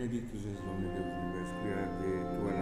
Bendito sejas, ó meu Deus do universo, criador, tu